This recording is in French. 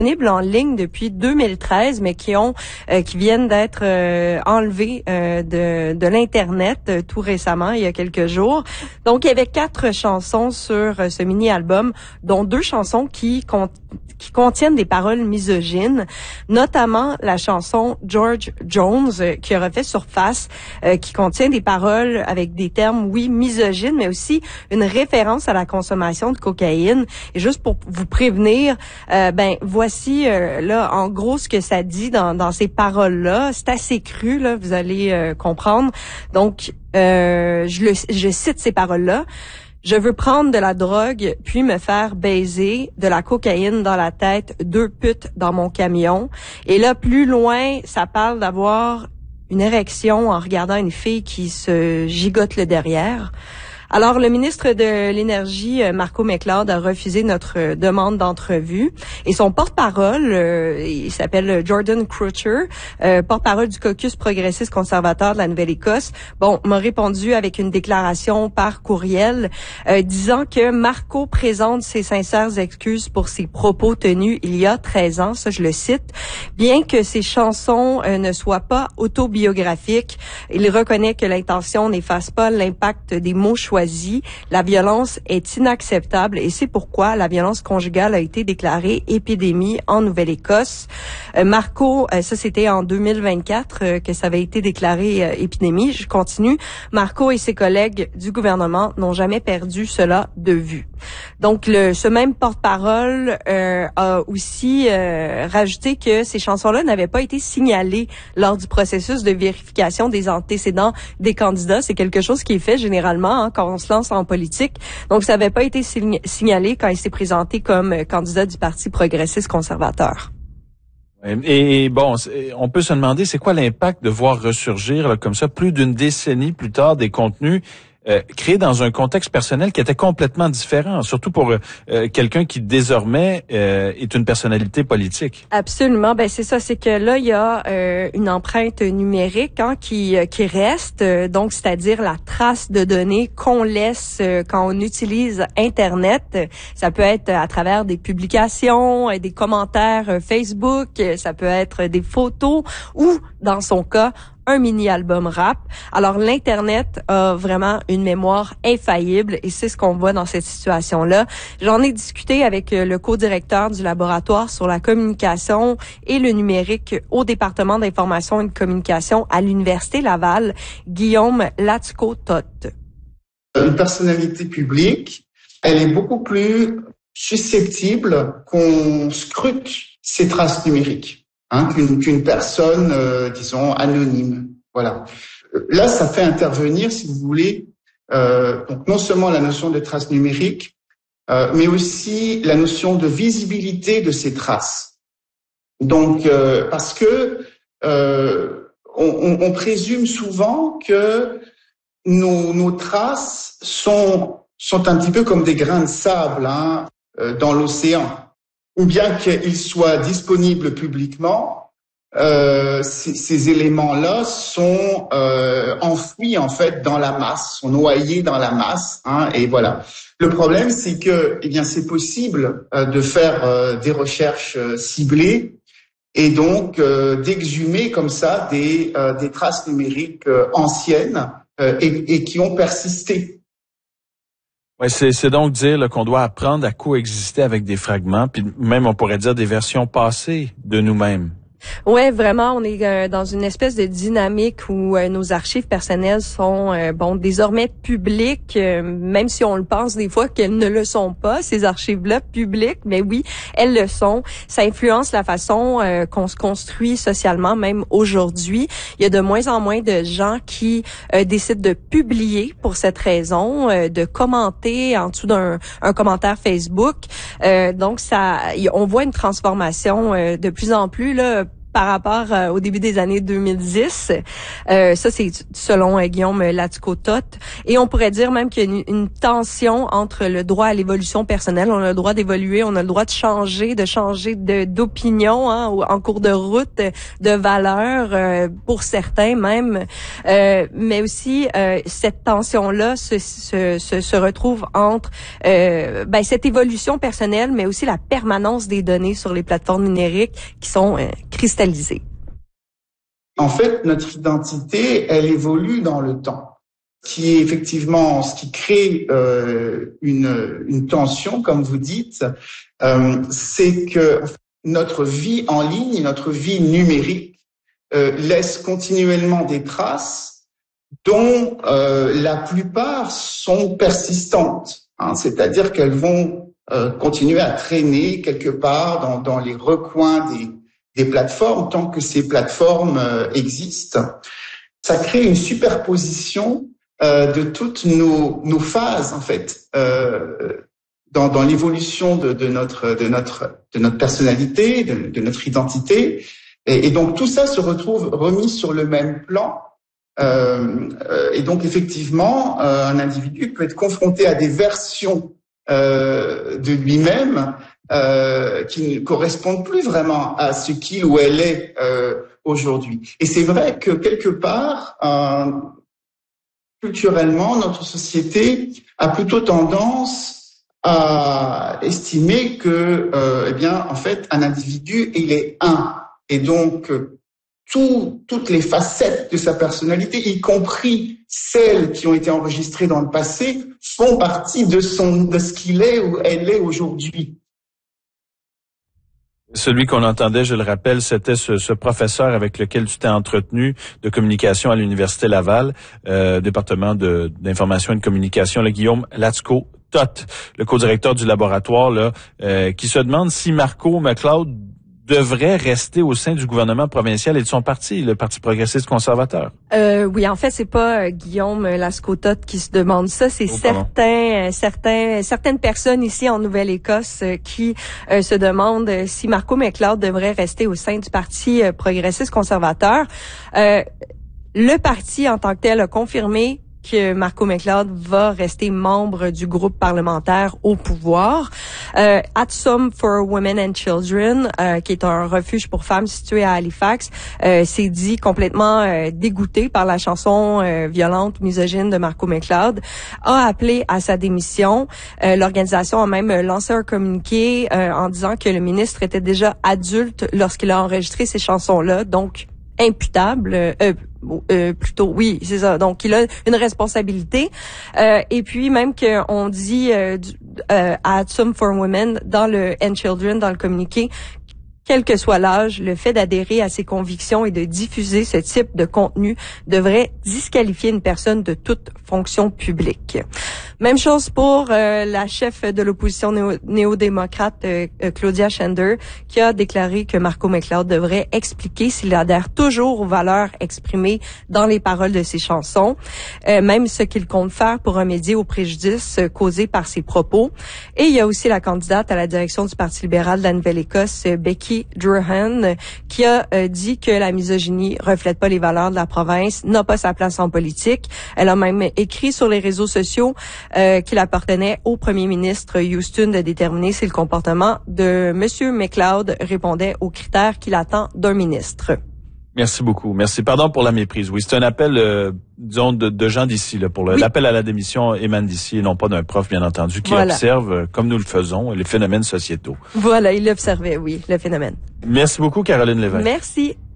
disponibles en ligne depuis 2013, mais qui viennent d'être enlevés de l'internet tout récemment, il y a quelques jours. Donc, il y avait 4 chansons sur ce mini-album, dont 2 chansons qui contiennent des paroles misogynes, notamment la chanson George Jones qui a refait surface, qui contient des paroles avec des termes, oui, misogynes, mais aussi une référence à la consommation de cocaïne. Et juste pour vous prévenir, voici là en gros ce que ça dit dans ces paroles-là. C'est assez cru, là, vous allez comprendre. Donc, je cite ces paroles-là. Je veux prendre de la drogue, puis me faire baiser, de la cocaïne dans la tête, 2 putes dans mon camion. Et là, plus loin, ça parle d'avoir une érection en regardant une fille qui se gigote le derrière. Alors, le ministre de l'Énergie, Marco McLeod, a refusé notre demande d'entrevue. Et son porte-parole, il s'appelle Jordan Crutcher, porte-parole du caucus progressiste conservateur de la Nouvelle-Écosse, m'a répondu avec une déclaration par courriel disant que Marco présente ses sincères excuses pour ses propos tenus il y a 13 ans, ça je le cite. Bien que ses chansons ne soient pas autobiographiques, il reconnaît que l'intention n'efface pas l'impact des mots choisis. La violence est inacceptable et c'est pourquoi la violence conjugale a été déclarée épidémie en Nouvelle-Écosse. Marco, ça c'était en 2024 que ça avait été déclaré épidémie. Je continue. Marco et ses collègues du gouvernement n'ont jamais perdu cela de vue. Donc, ce même porte-parole a aussi rajouté que ces chansons-là n'avaient pas été signalées lors du processus de vérification des antécédents des candidats. C'est quelque chose qui est fait généralement quand on se lance en politique. Donc, ça n'avait pas été signalé quand il s'est présenté comme candidat du Parti progressiste conservateur. Et bon, on peut se demander c'est quoi l'impact de voir ressurgir là, comme ça plus d'une décennie plus tard des contenus créés dans un contexte personnel qui était complètement différent, surtout pour quelqu'un qui désormais est une personnalité politique. Absolument, c'est ça, c'est que là il y a une empreinte numérique qui reste, donc c'est-à-dire la trace de données qu'on laisse quand on utilise Internet. Ça peut être à travers des publications, des commentaires Facebook, ça peut être des photos ou dans son cas un mini-album rap. Alors, l'Internet a vraiment une mémoire infaillible et c'est ce qu'on voit dans cette situation-là. J'en ai discuté avec le co-directeur du laboratoire sur la communication et le numérique au département d'information et de communication à l'Université Laval, Guillaume Latko-Toth. Une personnalité publique, elle est beaucoup plus susceptible qu'on scrute ses traces numériques. Qu'une personne, disons, anonyme. Voilà. Là, ça fait intervenir, si vous voulez, donc non seulement la notion de traces numériques, mais aussi la notion de visibilité de ces traces. Donc, parce que on présume souvent que nos traces sont un petit peu comme des grains de sable dans l'océan. Ou bien qu'ils soient disponibles publiquement, ces éléments-là sont enfouis en fait dans la masse, sont noyés dans la masse, et voilà. Le problème, c'est que, c'est possible de faire des recherches ciblées et donc d'exhumer comme ça des traces numériques anciennes et qui ont persisté. Ouais, c'est donc dire là, qu'on doit apprendre à coexister avec des fragments, puis même on pourrait dire des versions passées de nous-mêmes. Ouais, vraiment, on est dans une espèce de dynamique où nos archives personnelles sont désormais publiques, même si on le pense des fois qu'elles ne le sont pas, ces archives-là publiques, mais oui, elles le sont. Ça influence la façon qu'on se construit socialement, même aujourd'hui. Il y a de moins en moins de gens qui décident de publier pour cette raison, de commenter en dessous d'un commentaire Facebook. Donc ça, on voit une transformation de plus en plus là. par rapport au début des années 2010. Ça, c'est selon Guillaume Latko-Tot. Et on pourrait dire même qu'il y a une tension entre le droit à l'évolution personnelle. On a le droit d'évoluer, on a le droit de changer d'opinion en cours de route, de valeur pour certains même. Mais aussi, cette tension-là se retrouve entre cette évolution personnelle, mais aussi la permanence des données sur les plateformes numériques qui sont cristallisées. En fait, notre identité, elle évolue dans le temps, qui est effectivement ce qui crée une tension, comme vous dites, c'est que notre vie en ligne, notre vie numérique laisse continuellement des traces dont la plupart sont persistantes, c'est-à-dire qu'elles vont continuer à traîner quelque part dans les recoins des plateformes tant que ces plateformes existent. Ça crée une superposition de toutes nos phases en fait dans l'évolution de notre personnalité, de notre identité, et donc tout ça se retrouve remis sur le même plan. Et donc effectivement, un individu peut être confronté à des versions de lui-même qui ne correspondent plus vraiment à ce qu'il ou elle est aujourd'hui. Et c'est vrai que quelque part, culturellement, notre société a plutôt tendance à estimer que, en fait, un individu, il est un. Et donc, toutes les facettes de sa personnalité, y compris celles qui ont été enregistrées dans le passé, font partie de ce qu'il est ou elle est aujourd'hui. Celui qu'on entendait, je le rappelle, c'était ce professeur avec lequel tu t'es entretenu de communication à l'Université Laval, département d'information et de communication, le Guillaume Latko-Tot, le co-directeur du laboratoire, qui se demande si Marco McLeod devrait rester au sein du gouvernement provincial et de son parti, le Parti progressiste conservateur. Oui, en fait, c'est pas Guillaume Latko-Tot qui se demande ça, c'est certaines personnes ici en Nouvelle-Écosse qui se demandent si Marco McLeod devrait rester au sein du Parti progressiste conservateur. Le parti en tant que tel a confirmé que Marco McLeod va rester membre du groupe parlementaire au pouvoir. Atsum for Women and Children, qui est un refuge pour femmes situé à Halifax, s'est dit complètement dégoûté par la chanson violente, misogyne de Marco McLeod, a appelé à sa démission. L'organisation a même lancé un communiqué en disant que le ministre était déjà adulte lorsqu'il a enregistré ces chansons-là, donc imputable, plutôt, oui, c'est ça. Donc, il a une responsabilité. Et puis, même qu'on dit à Atsum for Women, dans le And Children, dans le communiqué, quel que soit l'âge, le fait d'adhérer à ses convictions et de diffuser ce type de contenu devrait disqualifier une personne de toute fonction publique. Même chose pour la chef de l'opposition néo-démocrate, Claudia Schender, qui a déclaré que Marco McLeod devrait expliquer s'il adhère toujours aux valeurs exprimées dans les paroles de ses chansons, même ce qu'il compte faire pour remédier aux préjudices causés par ses propos. Et il y a aussi la candidate à la direction du Parti libéral de la Nouvelle-Écosse, Becky Durhan, qui a dit que la misogynie reflète pas les valeurs de la province, n'a pas sa place en politique. Elle a même écrit sur les réseaux sociaux qu'il appartenait au premier ministre Houston de déterminer si le comportement de Monsieur McLeod répondait aux critères qu'il attend d'un ministre. Merci beaucoup. Merci. Pardon pour la méprise. Oui, c'est un appel, disons, de gens d'ici. L'appel à la démission émane d'ici et non pas d'un prof, bien entendu, qui observe, comme nous le faisons, les phénomènes sociétaux. Voilà, il observait, oui, le phénomène. Merci beaucoup, Caroline Lévesque. Merci.